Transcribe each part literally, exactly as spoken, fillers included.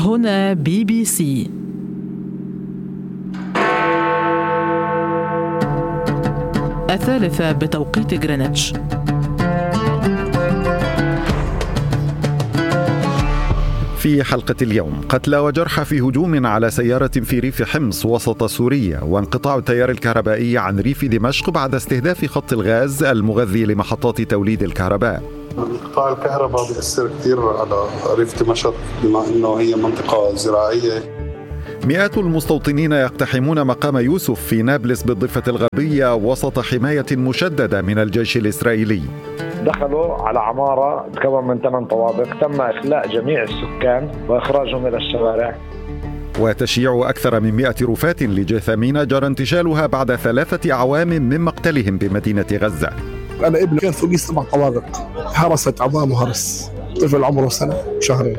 هنا بي بي سي. الثالثة بتوقيت غرينتش. في حلقة اليوم: قتلى وجرحى في هجوم على سيارة في ريف حمص وسط سوريا، وانقطاع التيار الكهربائي عن ريف دمشق بعد استهداف خط الغاز المغذي لمحطات توليد الكهرباء. انقطاع الكهرباء بيأثر كثير على ريف دمشق بما أنه هي منطقة زراعية. مئات المستوطنين يقتحمون مقام يوسف في نابلس بالضفة الغربية وسط حماية مشددة من الجيش الإسرائيلي. دخلوا على عمارة تكون من ثمان طوابق، تم إخلاء جميع السكان وإخراجهم إلى الشوارع. وتشييع أكثر من مئة رفات لجثامين جرى انتشالها بعد ثلاثة أعوام من مقتلهم بمدينة غزة. أنا ابني كان فوقي سبع طوابق، هرست عظامه هرس، طفل عمره سنة شهرين.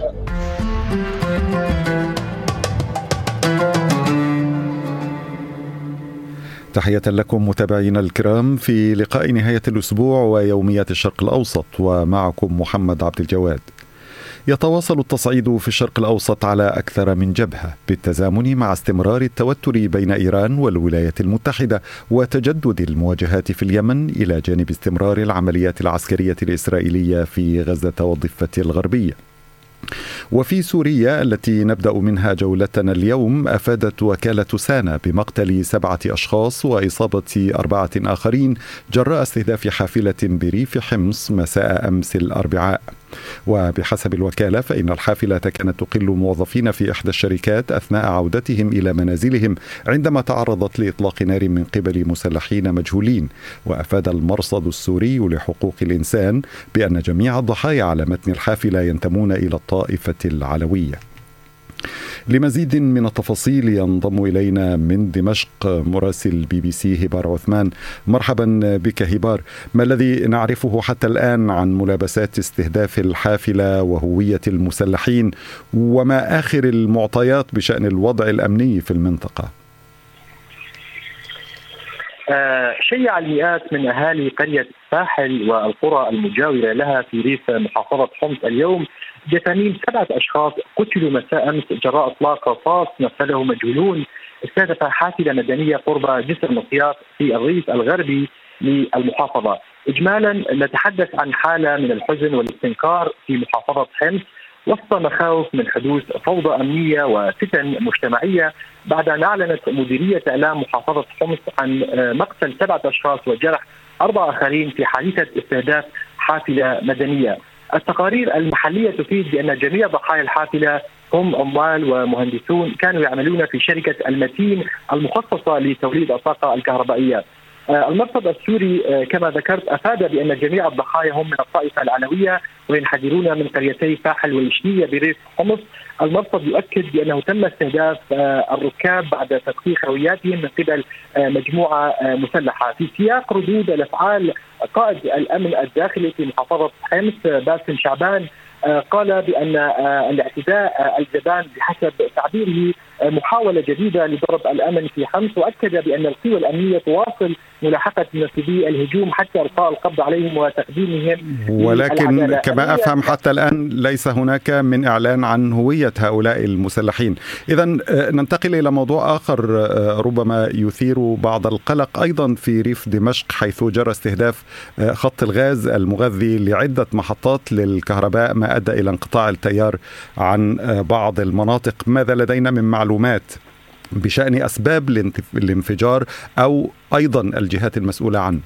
تحية لكم متابعينا الكرام في لقاء نهاية الأسبوع ويوميات الشرق الأوسط، ومعكم محمد عبد الجواد. يتواصل التصعيد في الشرق الأوسط على أكثر من جبهة بالتزامن مع استمرار التوتر بين إيران والولايات المتحدة وتجدد المواجهات في اليمن، إلى جانب استمرار العمليات العسكرية الإسرائيلية في غزة والضفة الغربية. وفي سوريا التي نبدأ منها جولتنا اليوم، أفادت وكالة سانا بمقتل سبعة أشخاص وإصابة أربعة آخرين جراء استهداف حافلة بريف حمص مساء أمس الأربعاء. وبحسب الوكالة فإن الحافلة كانت تقل موظفين في إحدى الشركات أثناء عودتهم إلى منازلهم عندما تعرضت لإطلاق نار من قبل مسلحين مجهولين. وأفاد المرصد السوري لحقوق الإنسان بأن جميع الضحايا على متن الحافلة ينتمون إلى الطائفة العلوية. لمزيد من التفاصيل ينضم إلينا من دمشق مراسل بي بي سي هبار عثمان. مرحبا بك هبار. ما الذي نعرفه حتى الآن عن ملابسات استهداف الحافلة وهوية المسلحين، وما آخر المعطيات بشأن الوضع الأمني في المنطقة؟ آه شيع المئات من أهالي قرية الساحل والقرى المجاورة لها في ريف محافظة حمص اليوم جثامين سبعة أشخاص قتلوا مساء أمس جراء إطلاق رصاص نفذه مجهولون استهدف حافلة مدنية قرب جسر مصياف في الريف الغربي للمحافظة. إجمالا نتحدث عن حالة من الحزن والاستنكار في محافظة حمص وسط مخاوف من حدوث فوضى أمنية وفتن مجتمعية بعد أن أعلنت مديرية إعلام محافظة حمص عن مقتل سبعة أشخاص وجرح أربعة آخرين في حادثة استهداف حافلة مدنية. التقارير المحلية تفيد بأن جميع ضحايا الحافلة هم عمال ومهندسون كانوا يعملون في شركة المتين المخصصة لتوليد الطاقة الكهربائية. المرصد السوري كما ذكرت أفاد بأن جميع الضحايا هم من الطائفة العلوية وينحدرون من قريتي فاحل وإشنية بريف حمص. المرصد يؤكد بأنه تم استهداف الركاب بعد تدقيق هوياتهم من قبل مجموعة مسلحة. في سياق ردود الأفعال، قائد الأمن الداخلي في محافظة حمص باسم شعبان قال بأن الاعتداء الجبان بحسب تعبيره محاولة جديدة لضرب الأمن في حمص، وأكد بأن القوى الأمنية تواصل ملاحقة منفذي الهجوم حتى إلقاء القبض عليهم وتقديمهم. ولكن كما أفهم حتى الآن ليس هناك من إعلان عن هوية هؤلاء المسلحين. إذن ننتقل إلى موضوع آخر ربما يثير بعض القلق أيضا في ريف دمشق، حيث جرى استهداف خط الغاز المغذي لعدة محطات للكهرباء ما أدى إلى انقطاع التيار عن بعض المناطق. ماذا لدينا من معلومات بشأن أسباب الانفجار أو أيضا الجهات المسؤولة عنه؟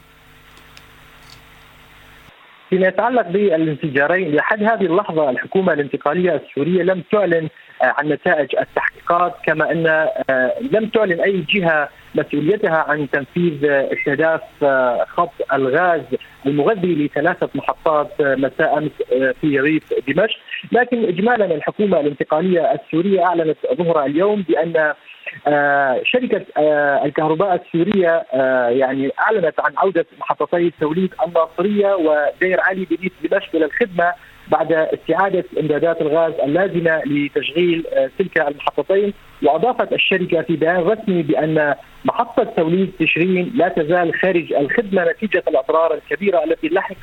فيما يتعلق بالانفجارين، لحد هذه اللحظة الحكومة الانتقالية السورية لم تعلن عن نتائج التحقيقات، كما أن لم تعلن أي جهة مسؤوليتها عن تنفيذ استهداف خط الغاز المغذي لثلاثة محطات مساء أمس في ريف دمشق. لكن إجمالا الحكومة الانتقالية السورية أعلنت ظهر اليوم بأن شركة الكهرباء السورية يعني أعلنت عن عودة محطتي التوليد الناصرية ودير علي بريف دمشق إلى الخدمة بعد استعادة إمدادات الغاز اللازمة لتشغيل تلك المحطتين. وأضافت الشركة في بيان رسمي بأن محطة توليد تشرين لا تزال خارج الخدمة نتيجة الأضرار الكبيرة التي لحقت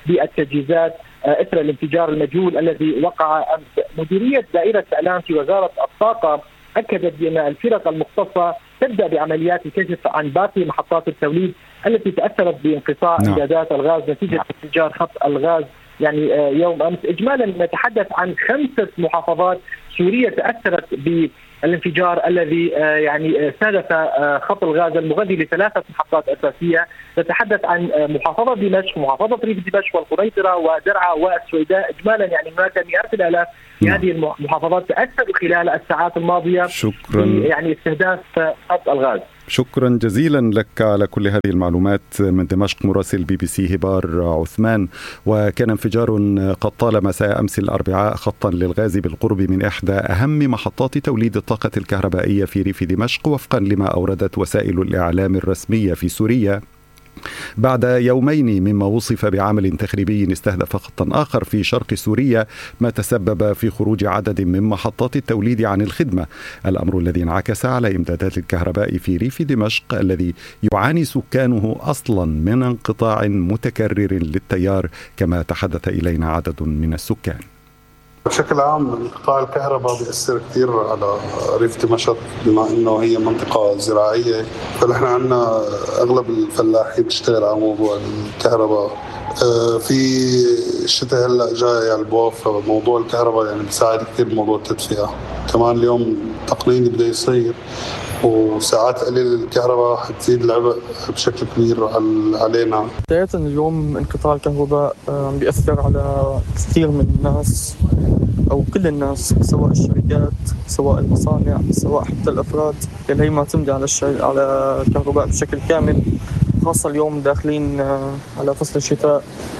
بالتجهيزات اثر الانفجار المجهول الذي وقع امس. مديريه دائره اعلام في وزاره الطاقه اكدت بان الفرق المختصه تبدا بعمليات الكشف عن باقي محطات التوليد التي تاثرت بانقطاع امدادات الغاز نتيجه انفجار خط الغاز يعني يوم امس. اجمالا نتحدث عن خمسه محافظات سوريه تاثرت بالانفجار الذي يعني استهدف خط الغاز المغذي لثلاثه محطات اساسيه. نتحدث عن محافظه دمشق، محافظه ريف دمشق والقنيطره ودرعا والسويداء. اجمالا يعني هناك مئات الالاف في هذه المحافظات تاثروا خلال الساعات الماضيه. شكرا. يعني استهداف خط الغاز. شكرا جزيلا لك على كل هذه المعلومات. من دمشق مراسل بي بي سي هبار عثمان. وكان انفجار قد طال مساء أمس الأربعاء خطا للغاز بالقرب من إحدى أهم محطات توليد الطاقة الكهربائية في ريف دمشق وفقا لما أوردت وسائل الإعلام الرسمية في سوريا، بعد يومين مما وصف بعمل تخريبي استهدف خطا آخر في شرق سوريا، ما تسبب في خروج عدد من محطات التوليد عن الخدمة، الأمر الذي انعكس على إمدادات الكهرباء في ريف دمشق الذي يعاني سكانه أصلا من انقطاع متكرر للتيار، كما تحدث إلينا عدد من السكان. بشكل عام انقطاع الكهرباء بيأثر كثير على ريف دمشق بما انه هي منطقة زراعية، فنحن عندنا اغلب الفلاحين بيشتغل على موضوع الكهرباء. في الشتاء هلا جاي على البواب، فموضوع الكهرباء يعني بيساعد كثير بموضوع التدفئة. كمان اليوم تقنيني بده يصير وساعات قليل الكهرباء حتزيد العبء بشكل كبير علينا. بداية اليوم انقطاع الكهرباء بيأثر على كثير من الناس أو كل الناس، سواء الشركات سواء المصانع سواء حتى الأفراد اللي هي معتمدة على الشي... على الكهرباء بشكل كامل، خاصة اليوم داخلين على فصل الشتاء،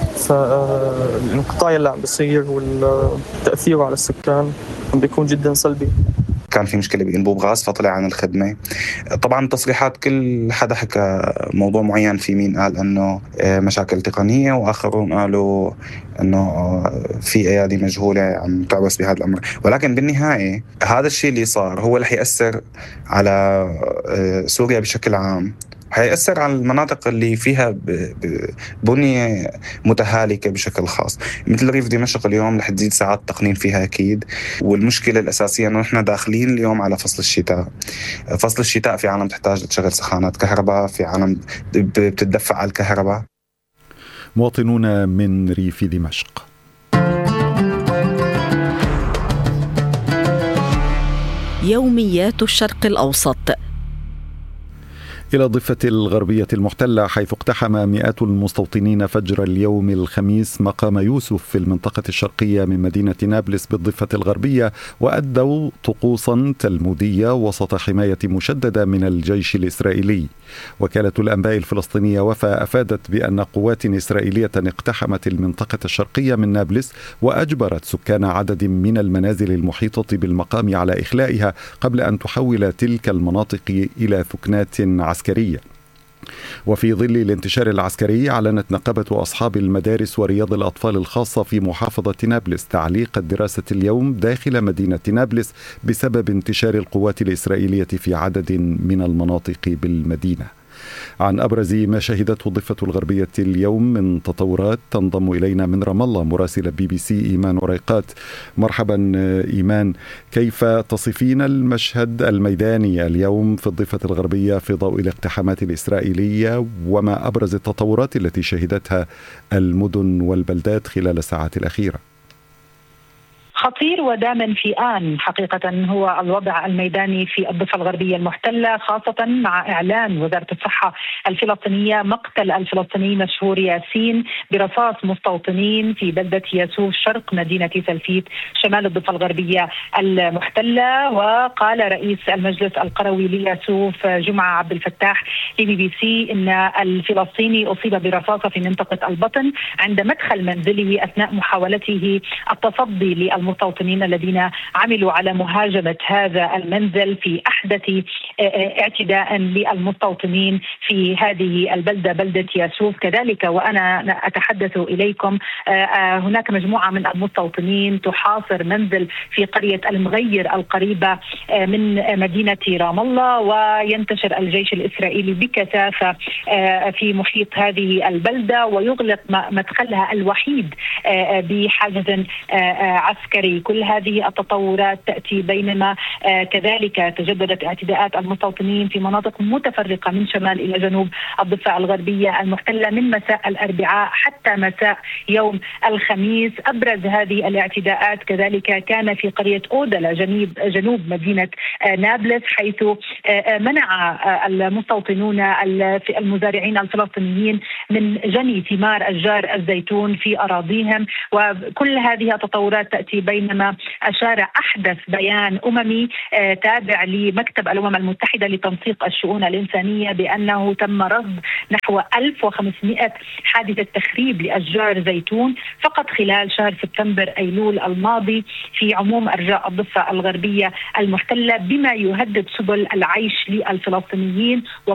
فالانقطاع اللي عم بيصير والتأثير على السكان بيكون جدا سلبي. كان في مشكلة بأنبوب غاز فطلع عن الخدمة. طبعا تصريحات كل حدا حكى موضوع معين، في مين قال أنه مشاكل تقنية وآخرون قالوا أنه في أيادي مجهولة عم تعبس بهذا الأمر، ولكن بالنهاية هذا الشيء اللي صار هو اللي حيأثر على سوريا بشكل عام، حيأثر على المناطق اللي فيها بنية متهالكة بشكل خاص، مثل ريف دمشق اليوم رح تزيد ساعات تقنين فيها أكيد. والمشكلة الأساسية أنه نحن داخلين اليوم على فصل الشتاء. فصل الشتاء في عالم تحتاج تشغل سخانات كهرباء، في عالم بتدفع على الكهرباء. مواطنون من ريف دمشق. يوميات الشرق الأوسط. إلى الضفة الغربية المحتلة، حيث اقتحم مئات المستوطنين فجر اليوم الخميس مقام يوسف في المنطقة الشرقية من مدينة نابلس بالضفة الغربية، وأدوا طقوسا تلمودية وسط حماية مشددة من الجيش الإسرائيلي. وكالة الأنباء الفلسطينية وفا أفادت بأن قوات إسرائيلية اقتحمت المنطقة الشرقية من نابلس وأجبرت سكان عدد من المنازل المحيطة بالمقام على إخلائها قبل أن تحول تلك المناطق إلى ثكنات عسكرية. وفي ظل الانتشار العسكري، أعلنت نقابة أصحاب المدارس ورياض الأطفال الخاصة في محافظة نابلس تعليق الدراسة اليوم داخل مدينة نابلس بسبب انتشار القوات الإسرائيلية في عدد من المناطق بالمدينة. عن أبرز ما شهدته الضفة الغربية اليوم من تطورات تنضم إلينا من رام الله مراسلة بي بي سي إيمان وريقات. مرحبا إيمان، كيف تصفين المشهد الميداني اليوم في الضفة الغربية في ضوء الاقتحامات الإسرائيلية، وما أبرز التطورات التي شهدتها المدن والبلدات خلال الساعات الأخيرة؟ خطير ودائما في آن حقيقة هو الوضع الميداني في الضفة الغربية المحتلة، خاصة مع إعلان وزارة الصحة الفلسطينية مقتل الفلسطيني مشهور ياسين برصاص مستوطنين في بلدة ياسوف شرق مدينة سلفيت شمال الضفة الغربية المحتلة. وقال رئيس المجلس القروي لياسوف جمعة عبد الفتاح لبي بي سي إن الفلسطيني أصيب برصاصة في منطقة البطن عند مدخل منزله أثناء محاولته التصدي للمستوطنين المستوطنين الذين عملوا على مهاجمة هذا المنزل في أحدث اعتداء للمستوطنين في هذه البلدة بلدة ياسوف. كذلك وأنا أتحدث إليكم هناك مجموعة من المستوطنين تحاصر منزل في قرية المغير القريبة من مدينة رام الله، وينتشر الجيش الإسرائيلي بكثافة في محيط هذه البلدة ويغلق مدخلها الوحيد بحاجز عسكري. كل هذه التطورات تأتي بينما كذلك تجددت اعتداءات المستوطنين في مناطق متفرقة من شمال إلى جنوب الضفة الغربية المحتلة من مساء الأربعاء حتى مساء يوم الخميس. أبرز هذه الاعتداءات كذلك كان في قرية أودلا جنوب جنوب مدينة نابلس، حيث منع المستوطنون المزارعين الفلسطينيين من جني ثمار أشجار الزيتون في أراضيهم. وكل هذه التطورات تأتي بينما أشار أحدث بيان أممي تابع لمكتب الأمم المتحدة لتنسيق الشؤون الإنسانية بأنه تم رصد نحو ألف وخمسمائة حادثة تخريب لأشجار زيتون فقط خلال شهر سبتمبر أيلول الماضي في عموم أرجاء الضفة الغربية المحتلة، بما يهدد سبل العيش للفلسطينيين.